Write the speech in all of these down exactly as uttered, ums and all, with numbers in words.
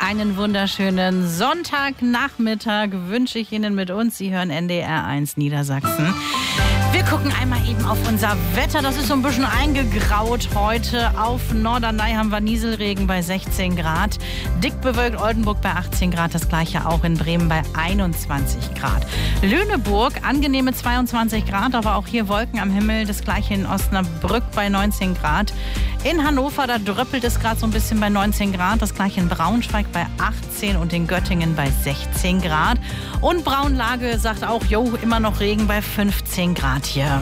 Einen wunderschönen Sonntagnachmittag wünsche ich Ihnen mit uns. Sie hören N D R eins Niedersachsen. Wir gucken einmal eben auf unser Wetter. Das ist so ein bisschen eingegraut heute. Auf Norderney haben wir Nieselregen bei sechzehn Grad. Dick bewölkt Oldenburg bei achtzehn Grad. Das gleiche auch in Bremen bei einundzwanzig Grad. Lüneburg angenehme zweiundzwanzig Grad, aber auch hier Wolken am Himmel. Das gleiche in Osnabrück bei neunzehn Grad. In Hannover, da dröppelt es gerade so ein bisschen bei neunzehn Grad. Das gleiche in Braunschweig bei achtzehn und in Göttingen bei sechzehn Grad. Und Braunlage sagt auch, jo, immer noch Regen bei fünfzehn Grad hier.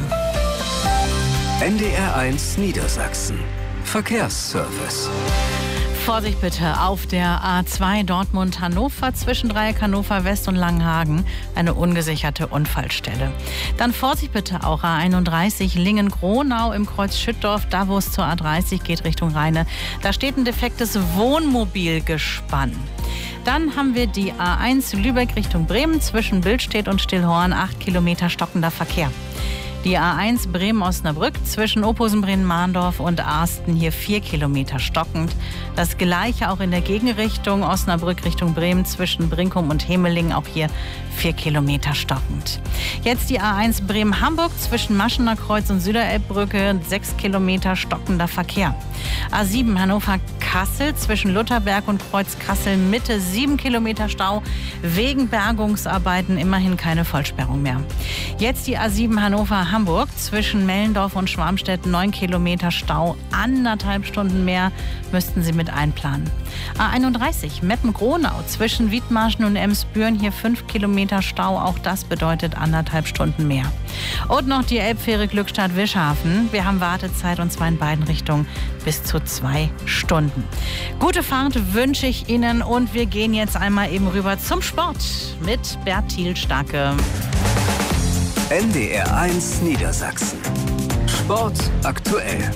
N D R eins Niedersachsen. Verkehrsservice. Vorsicht bitte auf der A zwei Dortmund-Hannover zwischen Dreieck Hannover West und Langenhagen. Eine ungesicherte Unfallstelle. Dann Vorsicht bitte auch A einunddreißig Lingen-Gronau im Kreuz Schüttdorf, da wo es zur A dreißig geht Richtung Rheine. Da steht ein defektes Wohnmobilgespann. Dann haben wir die A eins Lübeck Richtung Bremen zwischen Billstedt und Stillhorn, acht Kilometer stockender Verkehr. Die A eins Bremen-Osnabrück zwischen Opposen-Brehn-Mahndorf und Arsten, hier vier Kilometer stockend. Das gleiche auch in der Gegenrichtung Osnabrück Richtung Bremen zwischen Brinkum und Hemeling, auch hier vier Kilometer stockend. Jetzt die A eins Bremen-Hamburg zwischen Maschener Kreuz und Süderelbbrücke, sechs Kilometer stockender Verkehr. A sieben Hannover-Kassel zwischen Lutherberg und Kreuz Kassel-Mitte, sieben Kilometer Stau. Wegen Bergungsarbeiten immerhin keine Vollsperrung mehr. Jetzt die A sieben Hannover-Hamburg zwischen Mellendorf und Schwarmstedt, neun Kilometer Stau. Anderthalb Stunden mehr müssten Sie mit einplanen. A einunddreißig Meppen-Gronau zwischen Wiedmarschen und Emsbüren, hier fünf Kilometer Stau. Auch das bedeutet anderthalb Stunden mehr. Und noch die Elbfähre Glückstadt-Wischhafen. Wir haben Wartezeit und zwar in beiden Richtungen bis zu zwei Stunden. Gute Fahrt wünsche ich Ihnen und wir gehen jetzt einmal eben rüber zum Sport mit Bertil Starke. N D R eins Niedersachsen. Sport aktuell.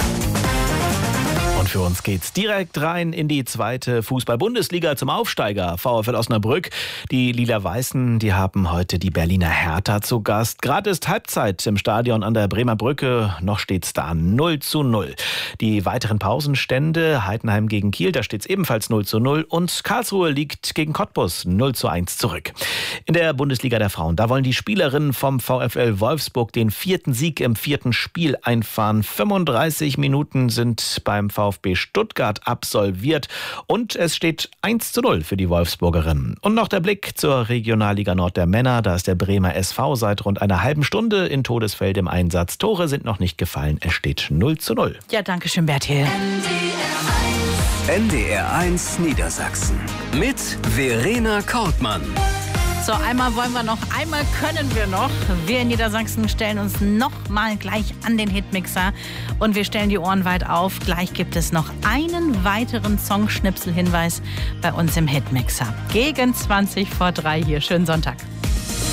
Und für uns geht's direkt rein in die zweite Fußball-Bundesliga zum Aufsteiger VfL Osnabrück. Die Lila-Weißen, die haben heute die Berliner Hertha zu Gast. Gerade ist Halbzeit im Stadion an der Bremer Brücke. Noch steht's da null zu null. Die weiteren Pausenstände: Heidenheim gegen Kiel, da steht's ebenfalls null zu null. Und Karlsruhe liegt gegen Cottbus null zu eins zurück. In der Bundesliga der Frauen, da wollen die Spielerinnen vom VfL Wolfsburg den vierten Sieg im vierten Spiel einfahren. fünfunddreißig Minuten sind beim VfB Stuttgart absolviert und es steht eins zu null für die Wolfsburgerinnen. Und noch der Blick zur Regionalliga Nord der Männer. Da ist der Bremer S V seit rund einer halben Stunde in Todesfeld im Einsatz. Tore sind noch nicht gefallen. Es steht null zu null. Ja, danke schön, Bertil. N D R eins Niedersachsen mit Verena Kortmann. So, einmal wollen wir noch, einmal können wir noch. Wir in Niedersachsen stellen uns noch mal gleich an den Hitmixer und wir stellen die Ohren weit auf. Gleich gibt es noch einen weiteren Songschnipsel-Hinweis bei uns im Hitmixer. Gegen zwanzig vor drei hier. Schönen Sonntag.